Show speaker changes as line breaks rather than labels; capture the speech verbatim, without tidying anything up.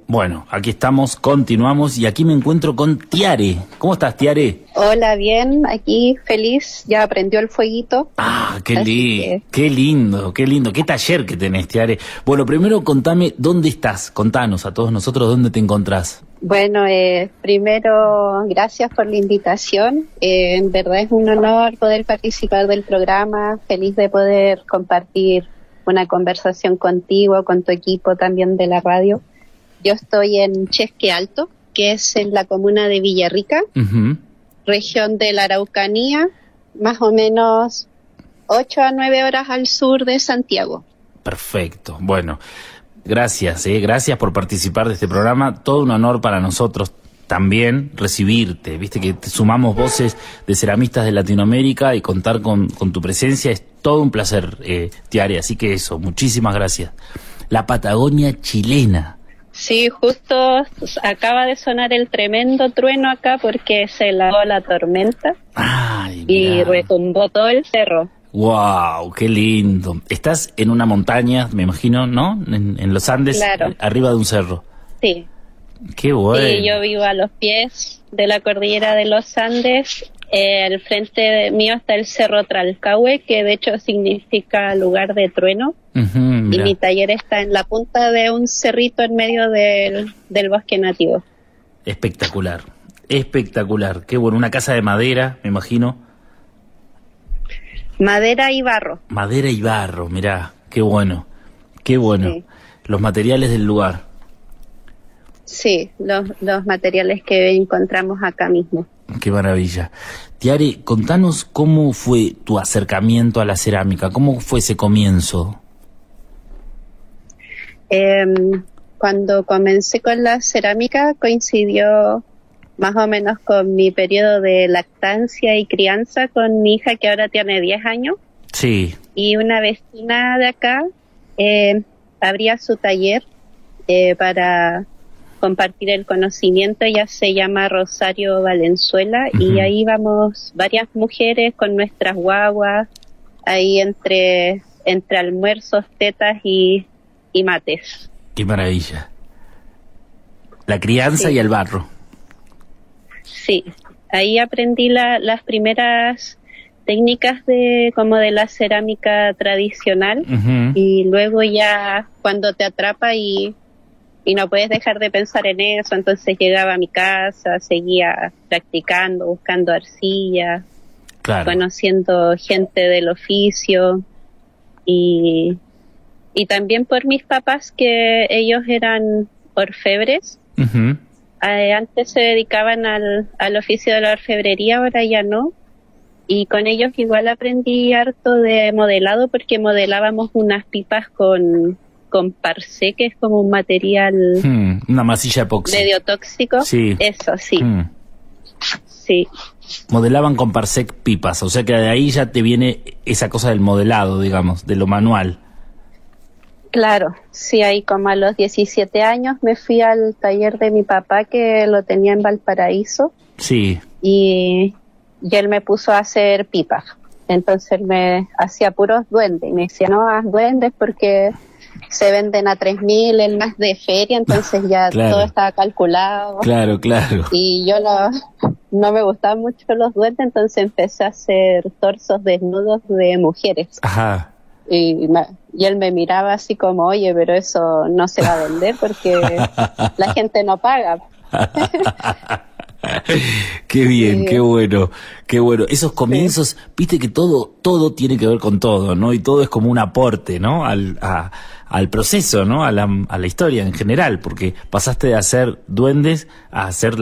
Bueno, aquí estamos, continuamos y aquí me encuentro con Tiare. ¿Cómo estás, Tiare?
Hola, bien, aquí feliz, ya prendió el fueguito.
Ah, qué, li
que...
qué lindo, qué lindo, qué taller que tenés, Tiare. Bueno, primero contame dónde estás, contanos a todos nosotros dónde te encontrás.
Bueno, eh, primero, gracias por la invitación. Eh, en verdad es un honor poder participar del programa. Feliz de poder compartir una conversación contigo, con tu equipo también de la radio. Yo estoy en Chesque Alto, que es en la comuna de Villarrica, uh-huh. región de la Araucanía, más o menos ocho a nueve horas al sur de Santiago.
Perfecto. Bueno, gracias, eh, gracias por participar de este programa. Todo un honor para nosotros también recibirte. Viste que te sumamos voces de ceramistas de Latinoamérica y contar con, con tu presencia es todo un placer, eh, Tiare. Así que eso, muchísimas gracias. La Patagonia chilena.
Sí, justo acaba de sonar el tremendo trueno acá porque se heló la tormenta.
Ay,
y retumbó todo el cerro.
Wow, qué lindo. Estás en una montaña, me imagino, ¿no? En, en los Andes,
claro.
Arriba de un cerro.
Sí.
Qué bueno.
Sí, yo vivo a los pies de la cordillera de los Andes. Eh, al frente mío está el Cerro Tralcahue, que de hecho significa lugar de trueno. Uh-huh, y mi taller está en la punta de un cerrito en medio del, del bosque nativo.
Espectacular, espectacular. Qué bueno, una casa de madera, me imagino.
Madera y barro.
Madera y barro, mirá, qué bueno, qué bueno. Sí. Los materiales del lugar.
Sí, los, los materiales que encontramos acá mismo.
Qué maravilla. Tiare, contanos cómo fue tu acercamiento a la cerámica, cómo fue ese comienzo.
Eh, cuando comencé con la cerámica coincidió más o menos con mi periodo de lactancia y crianza con mi hija que ahora tiene diez años.
Sí.
Y una vecina de acá eh, abría su taller eh, para compartir el conocimiento. Ella se llama Rosario Valenzuela uh-huh. y ahí vamos varias mujeres con nuestras guaguas, ahí entre, entre almuerzos, tetas y, y mates.
Qué maravilla. La crianza sí. y el barro.
Sí, ahí aprendí la, las primeras técnicas de como de la cerámica tradicional uh-huh. y luego ya cuando te atrapa y y no puedes dejar de pensar en eso, entonces llegaba a mi casa, seguía practicando, buscando arcilla, claro. conociendo gente del oficio y, y también por mis papás que ellos eran orfebres, uh-huh. eh, antes se dedicaban al, al oficio de la orfebrería, ahora ya no, y con ellos igual aprendí harto de modelado porque modelábamos unas pipas con... con parcé, que es como un material...
Hmm, una masilla epoxi.
Medio tóxico.
Sí.
Eso, sí.
Hmm.
Sí.
Modelaban con parcé pipas, o sea que de ahí ya te viene esa cosa del modelado, digamos, de lo manual.
Claro, sí, ahí como a los diecisiete años me fui al taller de mi papá que lo tenía en Valparaíso.
Sí.
Y, y él me puso a hacer pipas. Entonces me hacía puros duendes. Y me decía, no hagas duendes porque... se venden a tres mil, el más de feria, entonces ya claro. todo estaba calculado.
Claro, claro.
Y yo no, no me gustaban mucho los duendes, entonces empecé a hacer torsos desnudos de mujeres.
Ajá.
Y, me, y él me miraba así como, oye, pero eso no se va a vender porque la gente no paga.
Qué bien, sí. qué bueno, qué bueno. Esos comienzos, sí. viste que todo, todo tiene que ver con todo, ¿no? Y todo es como un aporte, ¿no? Al, a, al proceso, ¿no? A la, a la historia en general, porque pasaste de hacer duendes a hacer